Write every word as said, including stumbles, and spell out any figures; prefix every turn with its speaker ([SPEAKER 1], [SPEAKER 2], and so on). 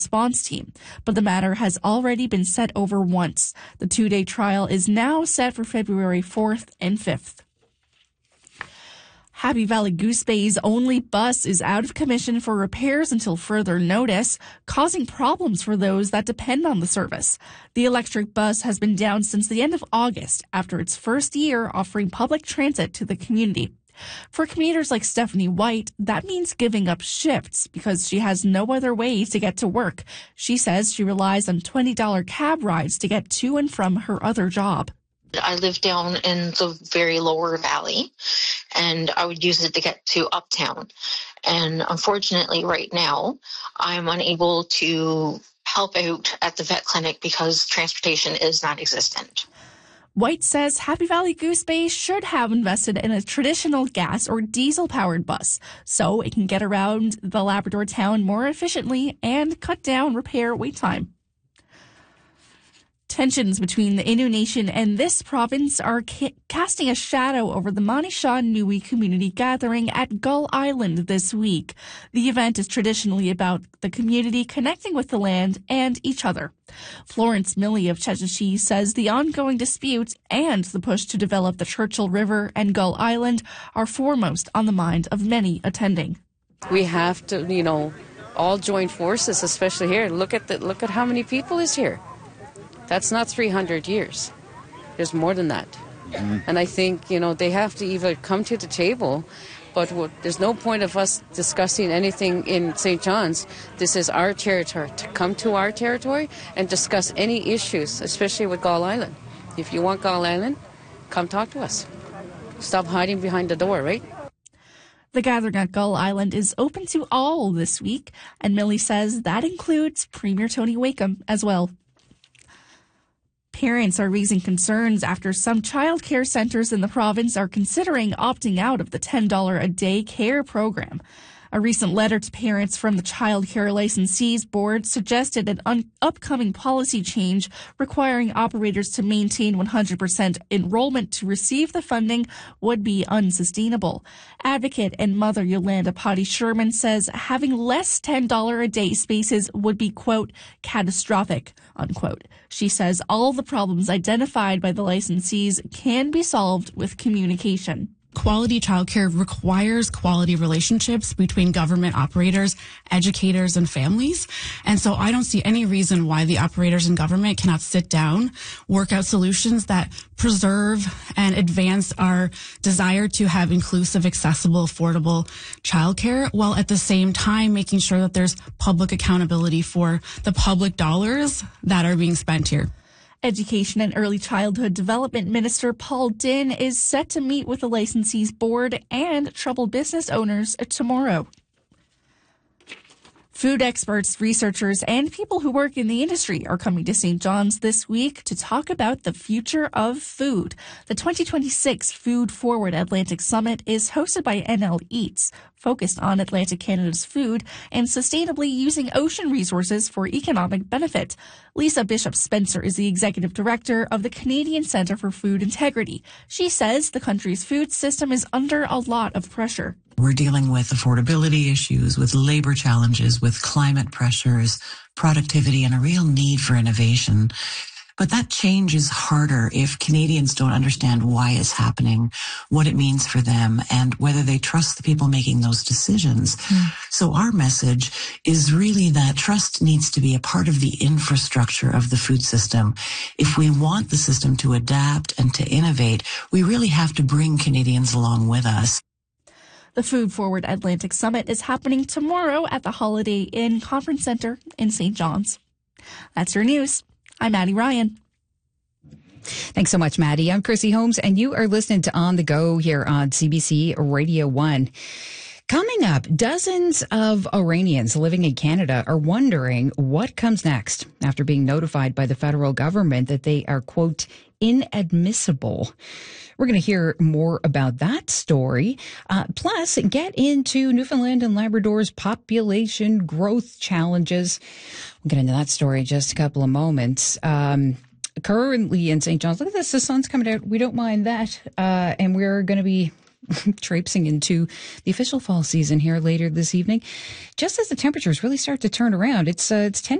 [SPEAKER 1] response team, but the matter has already been set over once. The two-day trial is now set for February fourth and fifth. Happy Valley Goose Bay's only bus is out of commission for repairs until further notice, causing problems for those that depend on the service. The electric bus has been down since the end of August after its first year offering public transit to the community. For commuters like Stephanie White, that means giving up shifts because she has no other way to get to work. She says she relies on twenty dollars cab rides to get to and from her other job.
[SPEAKER 2] I live down in the very lower valley, and I would use it to get to uptown. And unfortunately, right now, I'm unable to help out at the vet clinic because transportation is non-existent.
[SPEAKER 1] White says Happy Valley Goose Bay should have invested in a traditional gas or diesel-powered bus so it can get around the Labrador town more efficiently and cut down repair wait time. Tensions between the Innu Nation and this province are ca- casting a shadow over the Manisha Nui community gathering at Gull Island this week. The event is traditionally about the community connecting with the land and each other. Florence Milley of Chechachi says the ongoing dispute and the push to develop the Churchill River and Gull Island are foremost on the mind of many attending.
[SPEAKER 3] We have to, you know, all join forces, especially here. Look at the, look at how many people is here. That's not three hundred years. There's more than that. Mm-hmm. And I think, you know, they have to either come to the table, but what, there's no point of us discussing anything in Saint John's. This is our territory. To come to our territory and discuss any issues, especially with Gull Island. If you want Gull Island, come talk to us. Stop hiding behind the door, right?
[SPEAKER 1] The gathering at Gull Island is open to all this week, and Milley says that includes Premier Tony Wakeham as well. Parents are raising concerns after some child care centers in the province are considering opting out of the ten dollars a day care program. A recent letter to parents from the Child Care Licensees Board suggested an un- upcoming policy change requiring operators to maintain one hundred percent enrollment to receive the funding would be unsustainable. Advocate and mother Yolanda Potty Sherman says having less ten dollars a day spaces would be, quote, catastrophic, unquote. She says all the problems identified by the licensees can be solved with communication.
[SPEAKER 4] Quality childcare requires quality relationships between government operators, educators, and families. And so I don't see any reason why the operators in government cannot sit down, work out solutions that preserve and advance our desire to have inclusive, accessible, affordable childcare, while at the same time making sure that there's public accountability for the public dollars that are being spent here.
[SPEAKER 1] Education and Early Childhood Development Minister Paul Dinn is set to meet with the licensees board and troubled business owners tomorrow. Food experts, researchers, and people who work in the industry are coming to Saint John's this week to talk about the future of food. The twenty twenty-six Food Forward Atlantic Summit is hosted by N L Eats, focused on Atlantic Canada's food and sustainably using ocean resources for economic benefit. Lisa Bishop-Spencer is the executive director of the Canadian Centre for Food Integrity. She says the country's food system is under a lot of pressure.
[SPEAKER 5] We're dealing with affordability issues, with labor challenges, with climate pressures, productivity, and a real need for innovation. But that change is harder if Canadians don't understand why it's happening, what it means for them, and whether they trust the people making those decisions. Mm. So our message is really that trust needs to be a part of the infrastructure of the food system. If we want the system to adapt and to innovate, we really have to bring Canadians along with us.
[SPEAKER 1] The Food Forward Atlantic Summit is happening tomorrow at the Holiday Inn Conference Centre in Saint John's. That's your news. I'm Maddie Ryan.
[SPEAKER 6] Thanks so much, Maddie. I'm Chrissy Holmes, and you are listening to On the Go here on C B C Radio one. Coming up, dozens of Iranians living in Canada are wondering what comes next after being notified by the federal government that they are, quote, inadmissible. We're going to hear more about that story. Uh, plus, get into Newfoundland and Labrador's population growth challenges. We'll get into that story in just a couple of moments. Um, currently in Saint John's, look at this, the sun's coming out. We don't mind that. Uh, and we're going to be traipsing into the official fall season here later this evening, just as the temperatures really start to turn around. It's uh, it's ten